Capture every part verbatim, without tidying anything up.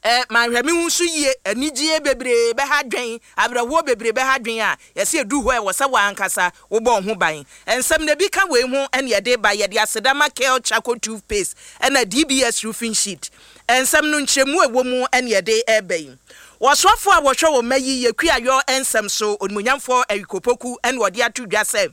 eh manhwemi hu so yie anigye bebre be ha dwen abrawo bebre be ha dwen a yesi edu ho e wo se wankasa wo bo ho ban ensem na bi ka we hu ene ye de ba ye de asedama Kel Chaco toothpaste ena D B S roofing sheet ensem no nchemu ewo mu ene ye de ebe wasofo a wo hwe wo mayi ye kuayo ensem so onmunyamfo Erikopoku ene wo de atudwa se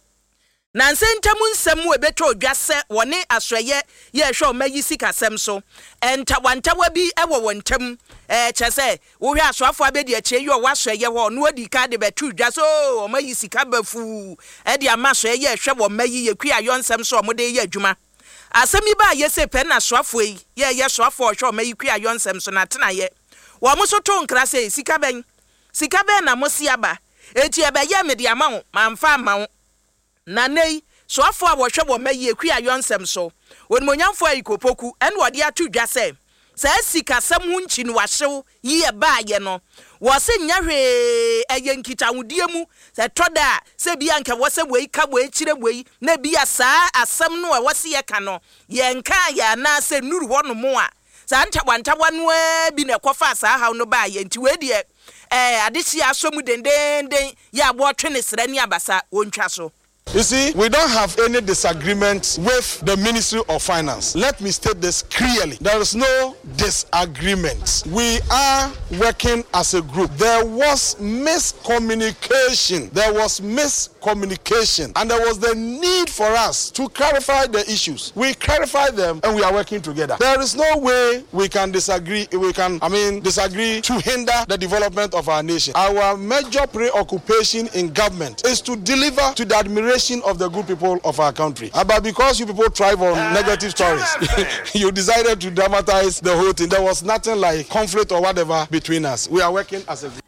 Nanse ntamu nsem we beto odwase wone asoye ye hwe o mayi sikasem so enta wantawa bi ewo wontam eh chese wo hwe asoafo abedi ache ye o wasoye ho no odi ka de beto odwase o mayi sika bafu e de amasoye ye hwe wo mayi ye kua yo nsem so mo de ye adwuma asemi ba ye se pe na asoafo yi ye ye soafo hwe o mayi kua yo nsem so na tena ye wo mo so to nkra se sika ben sika ben na mo siaba eti ebe ye me de ama wo mamfa ama wo na nei so afo a wo hwe wo mayi kua yonsem so wonmonyamfo Erikopoku en wo de atudwa se sa sikasem hu nchi no wahyew ye ba ye no wo se nya hwe eye nkitawudie mu se toda se bia nka wo se wei ka wei kire wei na bia saa asem no wo se ye ka no ye nka ya na se nuru wono mo a sa nta wanta wanu bi na kofa saa haw no ba ye nti we de eh adehia asomu dendenden ya bo twene sra ni abasa wontwa so. You see, we don't have any disagreement with the Ministry of Finance. Let me state this clearly. There is no disagreement. We are working as a group. There was miscommunication. There was miscommunication. And there was the need for us to clarify the issues. We clarify them and we are working together. There is no way we can disagree. We can, I mean, disagree to hinder the development of our nation. Our major preoccupation in government is to deliver to the admiration of the good people of our country. But because you people thrive on negative stories, you decided to dramatize the whole thing. There was nothing like conflict or whatever between us. We are working as a group.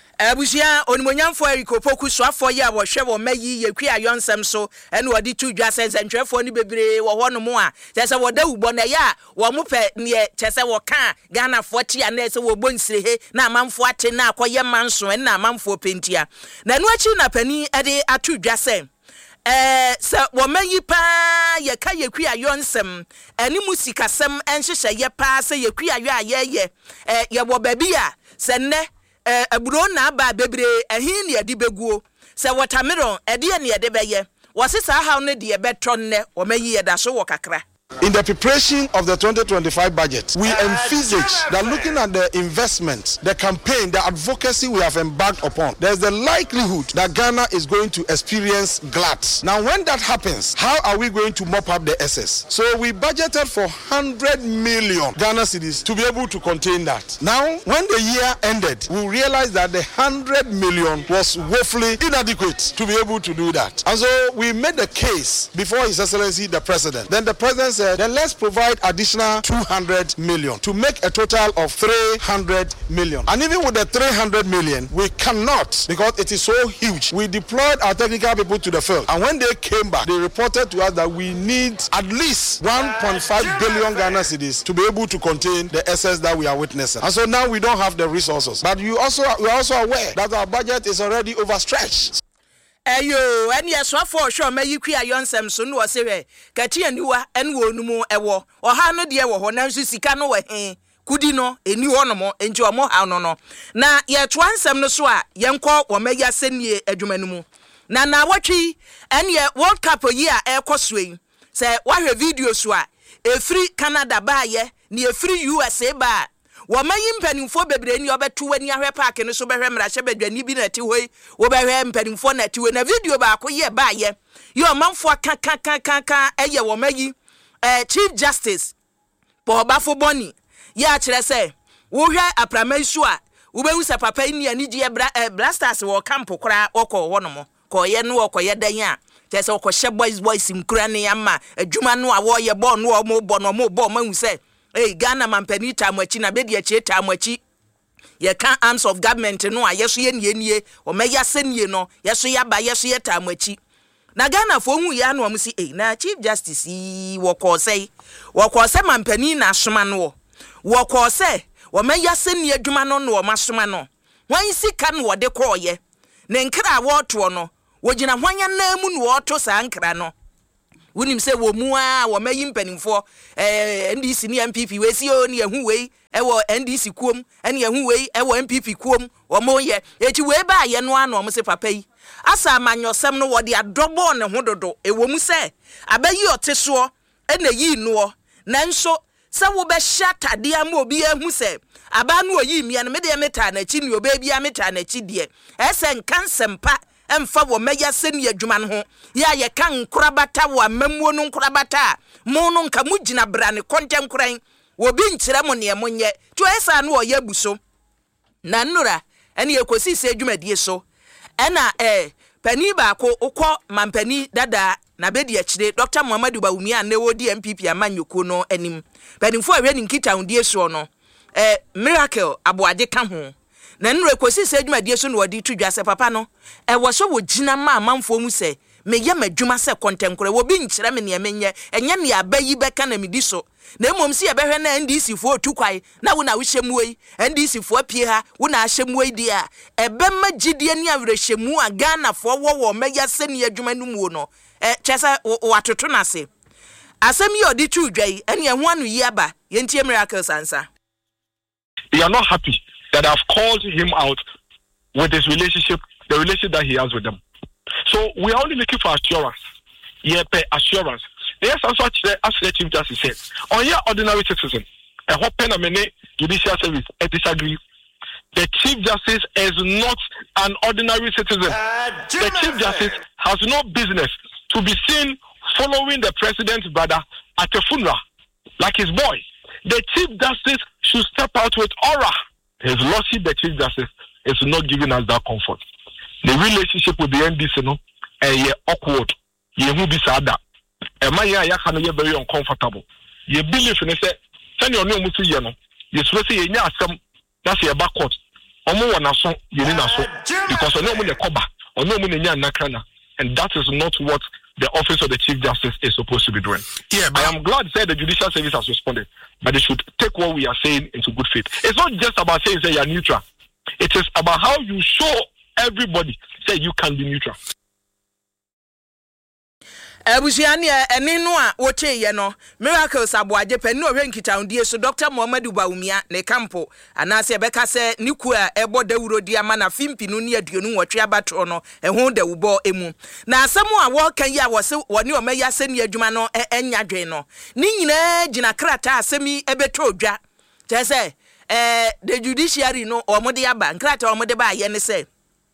Abusia onmonyamfo Erikopoku so afo ye wo hwe wo mayi ye kua yonsem so ene wodi tudwa se ntwefo ni bebre wo hono mo a tese wo da ubo na ya wo mo pe ne tese wo ka Ghana fo tia na se wo bonsire he na amamfo ate na akoye manso ene na amamfo pentia na no achi na pani ede atudwa se eh se wo mayi pa ye ka ye kua yonsem ene musikasem enhyehyɛ ye pa se ye kua yo ayeye eh ye wo baby a se ne eh aburo na ba bebre ehin ne ade beguo se watermelon ede ne ede beye wasisa haw ne de betron ne wo mayi ye da so wo kakra. In the preparation of the twenty twenty-five budget, we envisage that looking at the investment, the campaign, the advocacy we have embarked upon, there's the likelihood that Ghana is going to experience gluts. Now, when that happens, how are we going to mop up the excess? So we budgeted for one hundred million Ghana cedis to be able to contain that. Now, when the year ended, we realized that the one hundred million was woefully inadequate to be able to do that. And so we made the case before His Excellency the President. Then the President said, then let's provide additional two hundred million to make a total of three hundred million. And even with the three hundred million, we cannot, because it is so huge. We deployed our technical people to the field, and when they came back, they reported to us that we need at least one point five billion Ghana cedis to be able to contain the excess that we are witnessing. And so now we don't have the resources. But you also we are also aware that our budget is already overstretched. Ayo eni aswafo hwe mayi kua yonsem so no se hwe kati aniwa ene wo numu ewo oha no de wo ho na nso sika no we he kudi no eni ho no mo enti o mo ha no no na ye to ansem no so a ye nko wo mayi asenie adwuma no mu na na watwi ene World Cup yi a ekosoi se wa hwe video so a efri Canada ba ye ne efri U S A ba wo mayi mpanimfo bebre ni obeto wani ahwe park no so behwe mrahye badwani bi na ti hoi wo behwe mpanimfo na ti we na video ba ko ye ba ye ye omanfo kan kan kan kan kan eye wo mayi eh Chief Justice po bafo boni ye a kire se wo hwe apramaisu a wo behu se papa ni anigye bra blasters wo camp kora okọ wono mo ko ye no okọ ye dan a tese okọ hye boys boys mkura ne ama adwuma no a wo ye bo no o mo bo no mo bo mahu se Hey, Ghana mampani tamwachi na bedi eche tamwachi ye kan arms of government no a yeso ye nie nie o meya senie no yeso ya ba yeso ye tamwachi na Ghana fo hu ya no am si eh na Chief Justice wo ko sei wo ko se mampani na asoma no wo ko se wo meya senie adwuma no no masoma no wan sika no wo de ko ye ne nkra wo to no wo gina hwanya na mu no wo to sa nkra no Unim se wo mu a wo mayi mpanimfo eh N D C ni M P P we si o ni ehu we ewo N D C kuom ene ehu wei ewo M P P kuom omo ye echi wei ba ye no ano omo se papa yi asa amanyosem no wode adobo ne ho dodo ewo mu se abayi oteso ene yi no nanso se wo be shatade am obi ehu se aba no oyi mi an me de meta na chi ni oba bia meta na chi de ese nkansempa emfa wo meya se ne adwuma no ho ya ye kan nkorabata wo amamuo no nkorabata mo no nka mugina bra ne kontem koran wo bi nkyere mo ne monye to esa no oya buso na nnura ene ekosi se adwumadie so ena eh pani ba ko ukọ mampani dada na bedi akire Doctor Muhammadu Bawumia na wodi M P P amanyoko no anim panimfo ahwe ni nkita hundie so no eh Miracle aboade ka ho na nnura ekosi se adwumadie so no wodi tudwa se papa no e wo so wo gina ma amanfo mu se meyɛ madwuma se kontenkore wo bi nkyere me ne menye enye ne abayi beka na medi so na emom si ebehwe na N D C fo otukwai na wo na wo hyemu yi N D C fo apie ha wo na hyemu yi dia ebema gidie ne awrehemu a Ghana fo wo wo meya se ne adwuma no mu no eh kyesa watoto na se asem yi odi tudwai ene eho anu yi aba yentie Miracle sansa. They are not happy that I've called him out with his relationship, the relationship that he has with them. So we are only looking for assurance. Yeah, pay assurance. Yes, also as the Chief Justice said, on your ordinary citizen, a hope pen a minute judicial service, I disagree. The Chief Justice is not an ordinary citizen. Uh, the Chief Justice has no business to be seen following the president's brother at a funeral, like his boy. The Chief Justice should step out with aura. His lordship, the Chief Justice, is not giving us that comfort. The relationship with the N D C no eh awkward. Ye hu bi sada. E ma ya ya ka no ye very uncomfortable. Ye believe ne say send your no mutu ye no. Ye so say ye nya asem na say back court. Omo wona so ye ni na so because ono mu ne koba. Ono mu ne nya nakra na. And that is not what the office of the Chief Justice is supposed to be doing. Yeah, I am glad to say the Judicial Service has responded, but they should take what we are saying into good faith. It's not just about saying say you are neutral. It is about how you show everybody say you can be neutral. Ebusiani eni no a woche ye no Miracle Saboaje pani ohwe nkita hundie so Doctor Muhammadu Bawumia ne kampo anase beka se niku a ebo dawuro di ama na fimpinu ne aduonu wotwe abato no eho dawubo emu na asemu a wo kan ya wo se woni o meya se ne adwuma no enya dwen no ni nyina gina krata asemi ebeto odwa tese eh the judiciary no omode aba krata omode ba ye ne se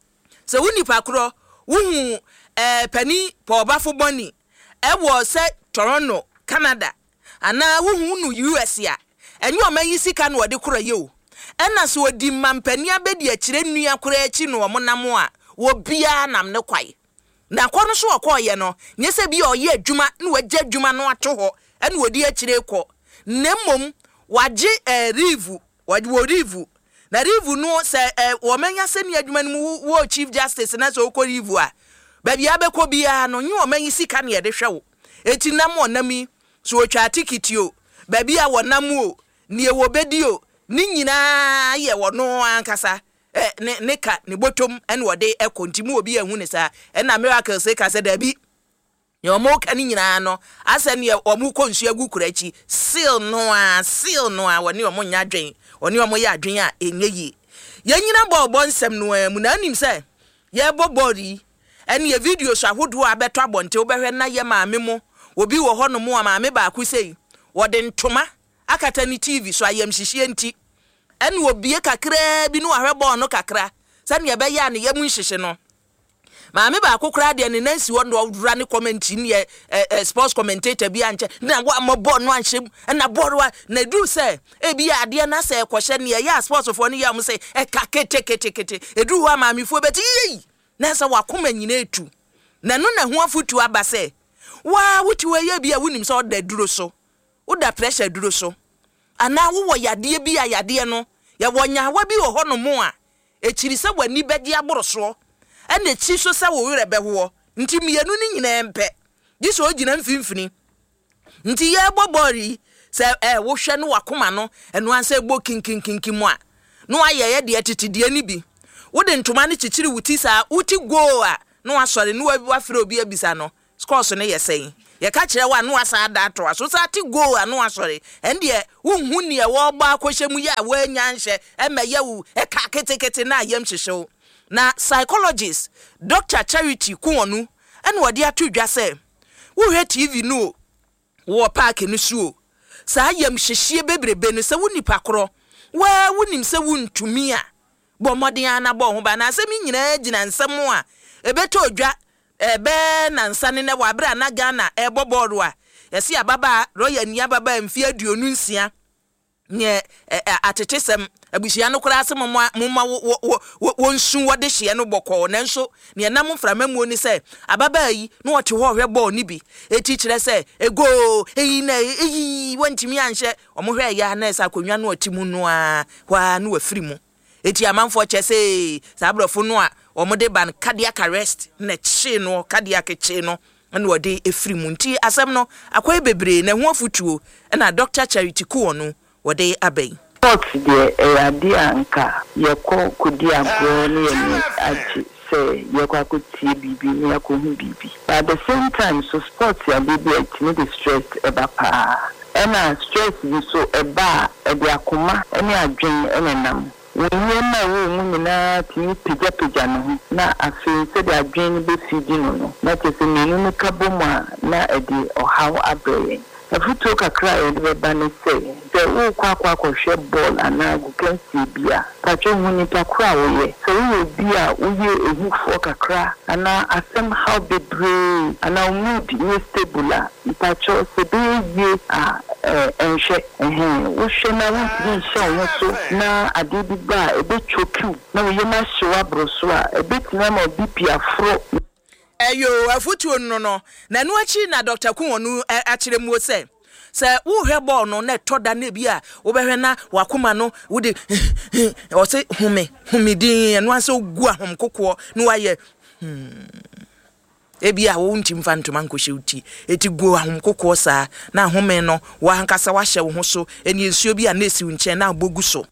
se woni pakro wuhu eh pani pobafo boni ewo se Toronto Canada ana wuhu nu U S ya enye o mayi sika no de koro ye o ena so odi mampani abedi akire nnua koro achi no mo namo a wo bia nam ne kwai na kwo no so okoye no nye se bia oye adwuma na wagye adwuma no ato ho ena wodi akire kɔ nemmom wagye eh, rivu wagye wo rivu na rivu no se eh, wo manya se ne adwuma no wo Chief Justice na so okɔ rivu a baby abekọ bia no nyi o manyi sika ne yede hwe wo eti nam onami so otwa tikiti o baby a wonam o ne wo bedi o ni nyina ye wo no ankasa eh ne ne ka ne botom ene wode ekontimu obi ehun ne sa ena Miracle say ka se da bi ye mo ka ni nyina no ase ne o mu konsu agu kurachi seal no a seal no a woni o mo nya dwen oni o mo ya dwen a enye yi ye nyina bobo nsem no amu na anim se ye bobori ene ye video so ahodo abeto abonte obehwe na ye maame mo obi wo ho no mo maame ba ku sei wode ntoma akata ni T V so ayam hihie nti ene obie kakra bi no ahwebo no kakra sane ye be ya ne yam nhihye no maame ba akokra de ne nansi wo no dura ne comment ni eh, eh, sports commentator bi anche na wo amabo no anhyem na borwa na du se e bi ade na se ekohye ne ya sports fo ne ya mo se e kakete kete kete edu ho maame fo beti yi nasa wakoma nyina etu na no na ho afutu aba se wa wuti we ya bia wunim so da duro so wo da pressure duro so ana wo wo yade bia yade no ya wonya wa bi wo ho no mo a ekiri se wani bedi aboro so ene chi so se wo were be ho nti mienu ni nyina empe di so ogina mfimfini nti ye bobori se eh wo hwe no wakoma no eno anse gbo kinkinkinkimu a no aye ye de tetidie ni bi wode ntoma ne chichiri wuti sa wuti go a no asore no wa frɛ obi abisa no scores no yɛ sɛn ye ka kire wa no asa da to aso sa ti go anu asore ende wonhu ne e wo gba akohyemu ya wa nya nhye e meye wu e ka ketekete na yam hyehyew na psychologist Doctor Charity Kuonu ene wode atodwa se wo hwe T V no wo park ni suo sa yam hyehye bebrebe no se woni pakro wa wonim se wontumi a bo modern ana bo ho ba na se mi nyina gina nsem a ebeto odwa ebe na nsane ne wa bra na Ghana e bobodo a yesi ababa roya ni ababa mfi aduonu nsia nye atetesem abuhia no kura asem mo mo wonsu wode hye no bokọ na nso ne nam mframamu ni se ababa yi no wote ho hwe ball ni bi eti kire se ego eyi na eyi wantimi anhye omohwe ya na esa konwa no otimu no a kwa no wafiri mu eti amanfo chese sabrofo no a omode ban cardiac arrest na chi no cardiac chi no na wode efiri mu nti asem no akwai bebre na ho afutuo na Doctor Charity Kuonu wode abai sports de erade anka yeko kudi agro ne yemi aji se yeko akuti bibi ne yeko hu bibi but at the same time so sports ya bibi etini the stress eba pa ena stress ni so eba e de akoma ene adwen ene nam wonye ma wo mu na tini pija pija no na afi se de adwen be fidi no no na tese menu ne kaboma na e de ohaw abreye afuto kakra e de ba ne se se wo kwa kwa kwa hwe ball ana go kensi bia patcho hu ni pakra wo ye se wo bia wo ye ehufo kakra ana asem how be brave ana mood ni stable patcho se be ye a enhwe eh wo hwe na wo ti hwe wo so na adedi ba e be choku na wo ye ma hwe abroso a e be tina ma B P afro eyo afutu no no na no achi na Doctor Kuonu akire mu se se wo hwe ball no na toda na bia wo behwe na wakoma no wo de o se hume humidin no ase ogu ahom kokko no waye ebia wo ntim fa ntoma nkohye uti eti go ahom kokko sa na home no wa hankasa wa hye wo ho so eni ensuo bia na esi nche na abogu so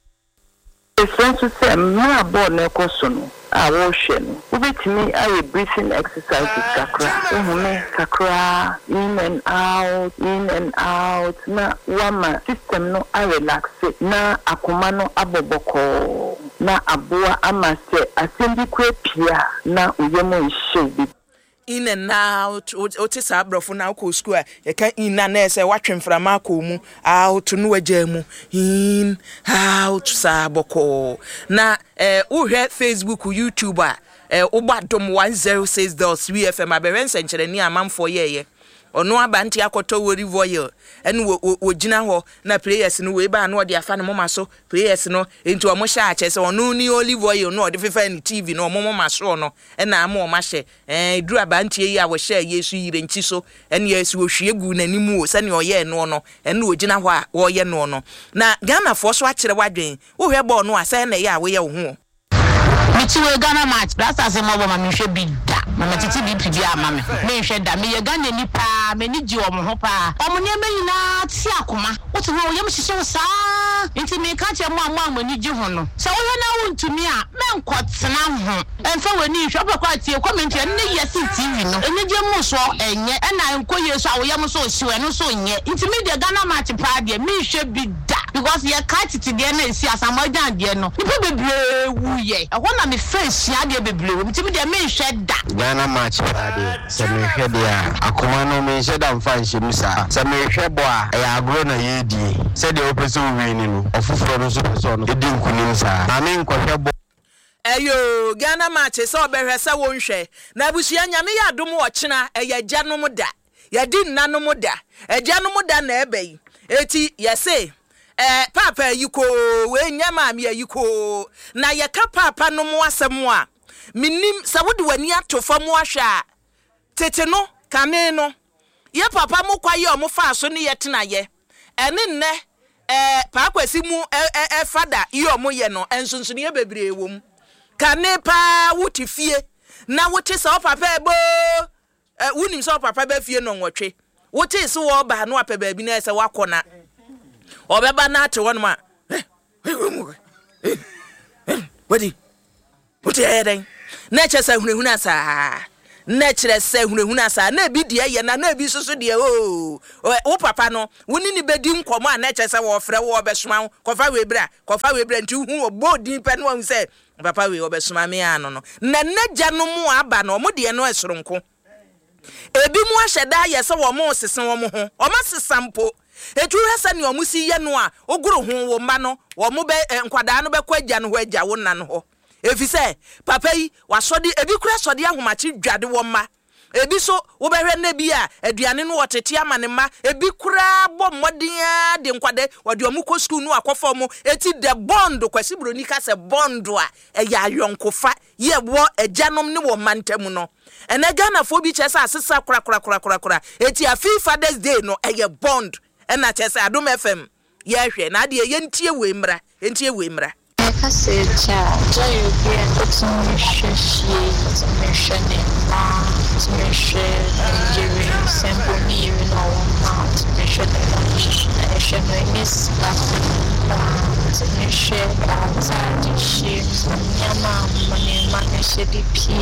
efenso se ma ball na ekoso no a wo hwe no ubetimi aye breathing exercises kakra ehune kakra in and out in and out na wama system no a relax na akoma no aboboko na aboa amase asendi kwepia na uyemo nhye in and out otis abrofo na ko school e kan in na na se watwemframa ko mu out no wajamu in out saboko na eh uhwe Facebook YouTube a eh ubadom one oh six point three F M aberense nkyere ni amanfo yeye ono abanti akoto wori voye ene wo gina ho na players no we ba na ode afa ne moma so players no enti o mo sha ache se ono ni olive oil no ode fefa ni T V no mo moma so no ena ama o ma hye eh duru abanti yi a wo sha yesu yire nchi so ene yesu wo hwie gu nanimu o se ne oye no no ene wo gina ho a wo ye no no na Ghana fo so akere wadwen wo hwe ball no a se na ye a wo ye wo ho Michiwe Ghana match blasta se mo ma mehwe bi da mama titi bi pidi ama me me hwe da me ye Ghana ni pa me ni ji omo ho pa omo ne me nyina ti akoma wotu ho yem hihye wo saa nti me ka che mo ama ama ni ji ho no se wo hwe na wontumi a me nkotena ho emfa wani hwe pa kwa tie comment ne yes T V no eni je mo so enye na enko yesu a wo yem so hyewe no so nye nti me de Ghana match pa de me hwe bi da because ye ka titi de na esi asamojan de no nipa bebre wu ye ehona me face ya de bebre wu nti me de me hwe da Ghana match parade se me hwe dia akoma no me hwe da mfa nhye musa se me hwe bo a ya agro na ye die se de opeso wi ni no ofufuro no so so no edi nkunim sa na me nkɔhwe bo eyo Ghana match se obehwe se wo nhwe na abusua nyame ya adom wo kyena eya gyanom da ya di nanom da egyanom da na ebai eti yese eh papa yiko we nyama me yiko na ye ka papa no mo asem a minim sawode wani atofa mo ahwa tete no kane no ye papa mo kwaye o mo fa so ne ye tena ye ene nne eh pakwasi mu e fada ye o mo ye no ensonso ne bebre wom kane pa wuti fie na wote sa papa ebo eh wunim sa papa ba fie no nwotwe wote se wo ba no apɛ baabi na se wakona obeba na ate won ma wadi wote eden na che sa hunehuna sa na kire se hunahuna sa na bi de ye na na bi soso de o wo papa no woni ni bedi nkomo a na kire se wo frɛ wo obesoma kofa we bra kofa we bra nti hu obodi pe no se papa we obesoma me ano no na nagya no mu aba no mo de no esoronko ebi mu ahyeda ye se wo mo sesen wo mo ho o ma sesampo etu hesa ne o mu si ye no a ogoro ho wo ma no wo mo be nkwada no be kwa agya no ho agya wo na no ho efise papa yi wasodi ebi kura sodi ahomachi dwade wo ma ebi so wo behwe na bi a aduane no wotete ama ne ma ebi kura bo mmodin de nkwade wode omu ko school no akofo mu eti the bond kwasi broni ka se bond a eya ayonkofa ye wo agyanom ne wo mantam no ene Ghana fo bi chese asesa kura kura kura kura kura eti a Father's Day no eye bond ena chese Adom F M ye hwe na de ye ntie we mra ntie we mra eka se cha cha yo bi en sheshie meshane ma meshe Nigeria sembo mi no ma meshe meshe is meshe ta shi nyama mane mane she D P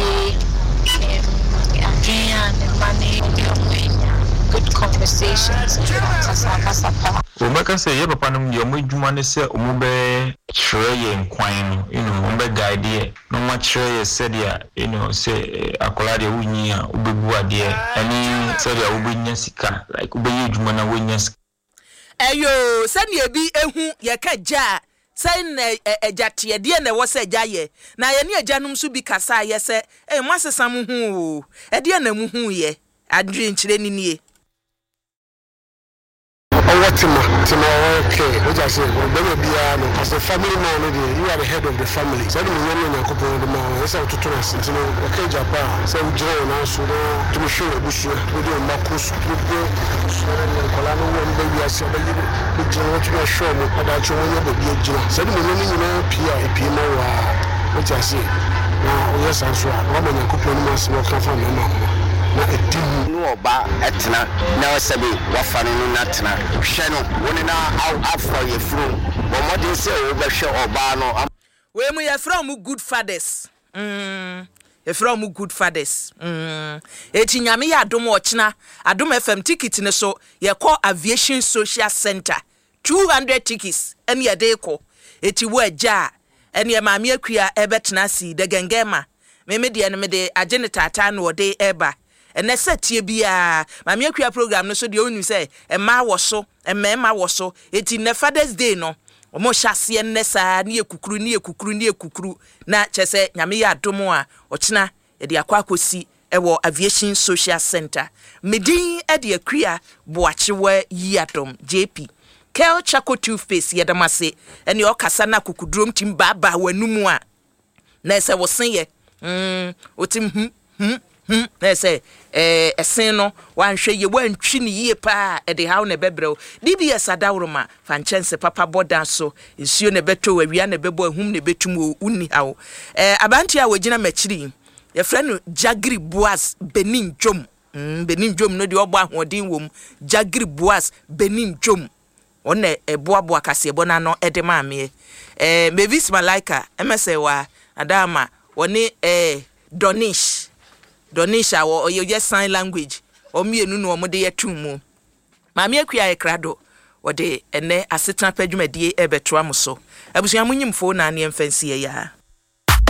Adrian money good conversations Omeka say ye papa num ye modwuma ne se ombe chere ye nkwan no you know ombe guide ye no ma chere ye said ya you know say akola de wunyi a obebu ade ani said ya obunya sika like obeyi dwuma na wonya sika eyo sani ebi ehu ye ka ja say na ejate de na wo se ja ye na ye ne ajanum so bi kasa ye se eh mwasesam hu o e de na mu hu ye adwen kire ni nie Tima, Tima, okay. What I say, well, as a family man, you are the head of the family. So, you know, a couple of the man, that's how to turn us into okay, Japan. So, we draw now, so to be sure, we should do Marcus, we go, so, Colano, one baby, I said, we draw to be sure that you want to be a general. So, you know, P I P M O, what I say. Now, yes, I'm sure. I'm going to couple of months more from my mom. Na etim no oba etna na wasabi wafano no natna hwe no woni na afro ye fru bo modin se wo be hwe oba no we mu ye from good fathers mm ye from good fathers mm eti nyame ya adom ochina Adom F M ticket ne so ye call aviation social center two hundred tickets ene ye de ko eti wo agya ene ye maame akua ebetena si de gengema me me de ene me de agene tata no de eba ene setie bia mame akua program no so de onu say e ma wo so e ma ma wo so eti ne Father's Day no omo hyase ne saa ne ekukuru ne ekukuru ne ekukuru na chese nyame ya adom a ochina e de akwa akosi e wo aviation social center medin e de akua boachewa yi adom J P Kel Chaco toothpaste ye damase ene okasa na kukudrom tim baba wanumu a na se wo sen ye mm otim hm hm hm na say eh esen no wanhwe ye wantwi ne yie pa e de hawo ne bebrɛw D B S adawroma fanchense papa boda so nsuo ne beto awia ne bebo ahum ne betum unni hawo eh abanti a wagina machiri ye frɛ no Jagri Boas Benin Dwom mm Benin Dwom no de obo ahoden wom Jagri Boas Benin Dwom one e boaboa kasebo na no e de maame eh Mavis Malaika emese wa adama woni eh Donish Donisha wo oye sign language o mienu no mo de yetumu maame akua e krado wo de ene asetena padwumadie e beto am so abusua munyimfo na ne mfansie ya